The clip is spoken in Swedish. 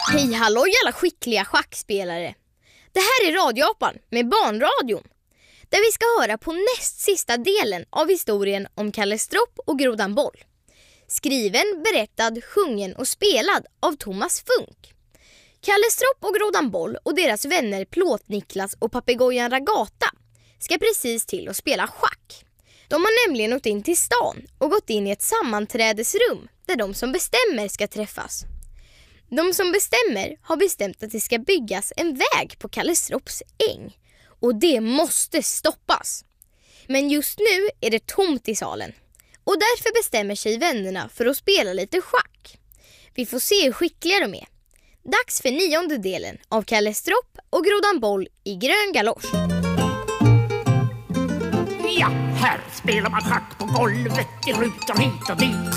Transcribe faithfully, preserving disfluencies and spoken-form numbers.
Hej halloj alla skickliga schackspelare. Det här är Radioapan med Barnradion, där vi ska höra på näst sista delen av historien om Kalle Stropp och Grodan Boll. Skriven, berättad, sjungen och spelad av Thomas Funk. Kalle Stropp och Grodan Boll och deras vänner Plåt-Niklas och papegojan Ragata ska precis till att spela schack. De har nämligen åkt in till stan och gått in i ett sammanträdesrum där de som bestämmer ska träffas. De som bestämmer har bestämt att det ska byggas en väg på Kalle Stropps äng. Och det måste stoppas. Men just nu är det tomt i salen. Och därför bestämmer sig vännerna för att spela lite schack. Vi får se hur skickliga de är. Dags för nionde delen av Kalle Stropp och Grodan Boll i grön galosch. Ja, här spelar man schack på golvet. Det rutar hit och dit.